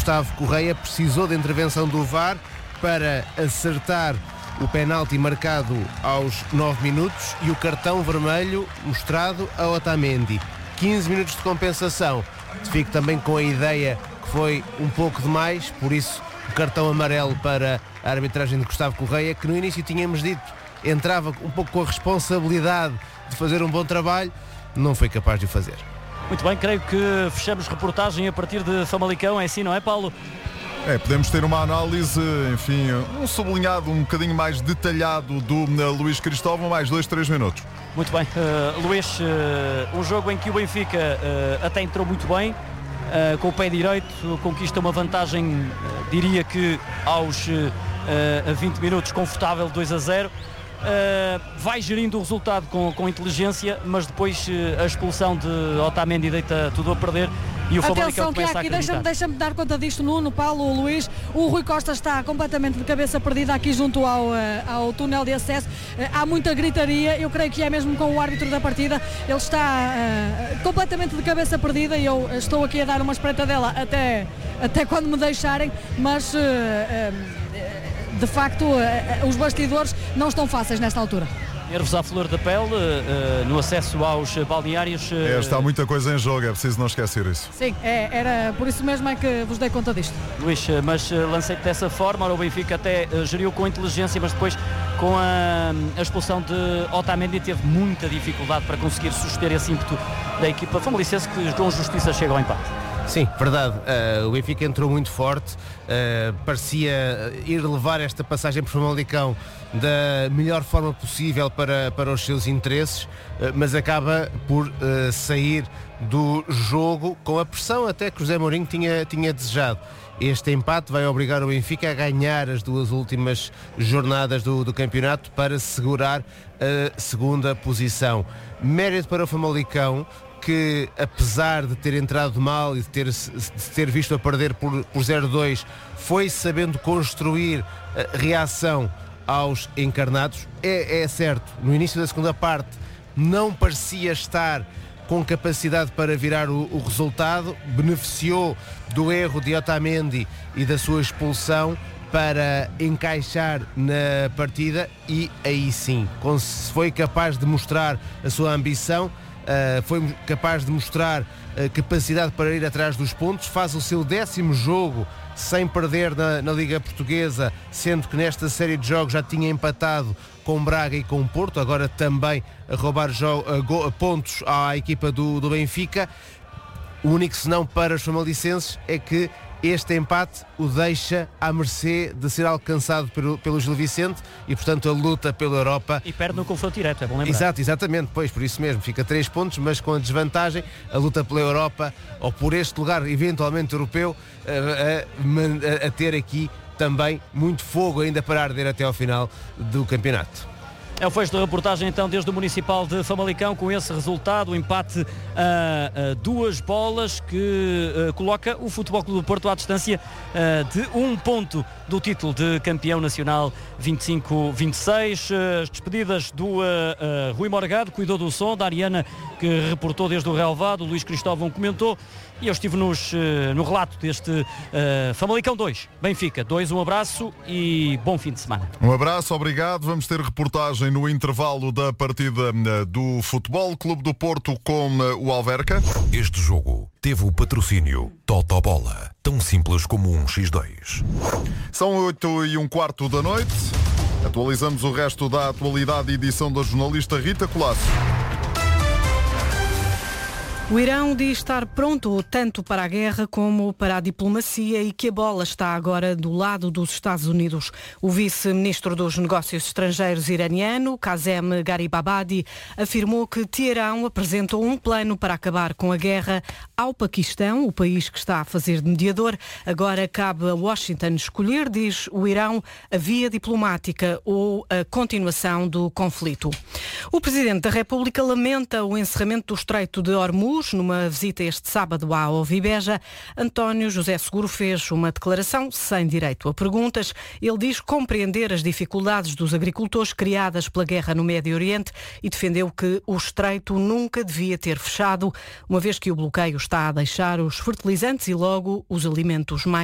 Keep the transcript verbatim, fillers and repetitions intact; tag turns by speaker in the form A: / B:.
A: Gustavo Correia precisou da intervenção do V A R para acertar o penalti marcado aos nove minutos e o cartão vermelho mostrado a Otamendi. quinze minutos de compensação. Fico também com a ideia que foi um pouco demais, por isso o cartão amarelo para a arbitragem de Gustavo Correia, que no início tínhamos dito entrava um pouco com a responsabilidade de fazer um bom trabalho, não foi capaz de o fazer.
B: Muito bem, creio que fechamos reportagem a partir de Famalicão, é assim, não é, Paulo?
C: É, podemos ter uma análise, enfim, um sublinhado um bocadinho mais detalhado do uh, Luís Cristóvão, mais dois, três minutos.
B: Muito bem, uh, Luís, uh, um jogo em que o Benfica uh, até entrou muito bem, uh, com o pé direito, conquista uma vantagem, uh, diria que aos uh, vinte minutos confortável, dois a zero. Uh, vai gerindo o resultado com, com inteligência, mas depois uh, a expulsão de Otamendi deita tudo a perder e o Famalicão começa a acreditar.
D: Deixa-me deixa dar conta disto, Nuno, Paulo, Luís. O Rui Costa está completamente de cabeça perdida aqui junto ao, uh, ao túnel de acesso. Uh, há muita gritaria, eu creio que é mesmo com o árbitro da partida. Ele está uh, completamente de cabeça perdida e eu estou aqui a dar uma espreitadela até, até quando me deixarem, mas... Uh, uh, de facto, os bastidores não estão fáceis nesta altura.
B: Nervos à flor da pele, uh, no acesso aos balneários. Uh...
C: É, está muita coisa em jogo, é preciso não esquecer isso.
D: Sim, é, era por isso mesmo é que vos dei conta disto.
B: Luís, mas uh, lancei-te dessa forma, o Benfica até uh, geriu com inteligência, mas depois com a, a expulsão de Otamendi teve muita dificuldade para conseguir suster esse ímpeto da equipa famalicense, que com justiça chega ao empate.
A: Sim, verdade. Uh, o Benfica entrou muito forte, uh, parecia ir levar esta passagem por Famalicão da melhor forma possível para, para os seus interesses, uh, mas acaba por uh, sair do jogo com a pressão até que José Mourinho tinha, tinha desejado. Este empate vai obrigar o Benfica a ganhar as duas últimas jornadas do, do campeonato para segurar a segunda posição. Mérito para o Famalicão, que apesar de ter entrado mal e de ter, de ter visto a perder por, por zero a dois, foi sabendo construir a reação aos encarnados. É, é certo, no início da segunda parte não parecia estar com capacidade para virar o, o resultado, beneficiou do erro de Otamendi e da sua expulsão para encaixar na partida e aí sim foi capaz de mostrar a sua ambição. Uh, foi capaz de mostrar uh, capacidade para ir atrás dos pontos, faz o seu décimo jogo sem perder na, na Liga Portuguesa, sendo que nesta série de jogos já tinha empatado com Braga e com Porto, agora também a roubar jo- uh, go- pontos à equipa do, do Benfica. O único senão para os famalicenses é que este empate o deixa à mercê de ser alcançado pelo, pelo Gil Vicente e, portanto, a luta pela Europa...
B: E perde no confronto direto, é bom lembrar.
A: Exato, exatamente, pois, por isso mesmo, fica três pontos, mas com a desvantagem, a luta pela Europa, ou por este lugar eventualmente europeu, a, a, a ter aqui também muito fogo ainda para arder até ao final do campeonato.
B: É o fecho da reportagem então desde o Municipal de Famalicão com esse resultado, o empate a, a duas bolas que a, coloca o Futebol Clube do Porto à distância a, de um ponto do título de campeão nacional vinte e cinco vinte e seis. As despedidas do a, a Rui Morgado, cuidou do som, da Ariana que reportou desde o relvado, o Luís Cristóvão comentou e eu estive nos, no relato deste uh, Famalicão dois, Benfica dois, um abraço e bom fim de semana.
C: Um abraço, obrigado. Vamos ter reportagem no intervalo da partida do Futebol Clube do Porto com o Alverca.
E: Este jogo teve o patrocínio Totobola, tão simples como um xis dois.
C: São oito e um quarto da noite. Atualizamos o resto da atualidade, edição da jornalista Rita Colasso.
F: O Irão diz estar pronto tanto para a guerra como para a diplomacia e que a bola está agora do lado dos Estados Unidos. O vice-ministro dos Negócios Estrangeiros iraniano, Kazem Garibabadi, afirmou que Teherão apresentou um plano para acabar com a guerra ao Paquistão, o país que está a fazer de mediador. Agora cabe a Washington escolher, diz o Irão, a via diplomática ou a continuação do conflito. O Presidente da República lamenta o encerramento do Estreito de Hormuz. Numa visita este sábado à Ovibeja, António José Seguro fez uma declaração sem direito a perguntas. Ele diz compreender as dificuldades dos agricultores criadas pela guerra no Médio Oriente e defendeu que o Estreito nunca devia ter fechado, uma vez que o bloqueio está a deixar os fertilizantes e logo os alimentos mais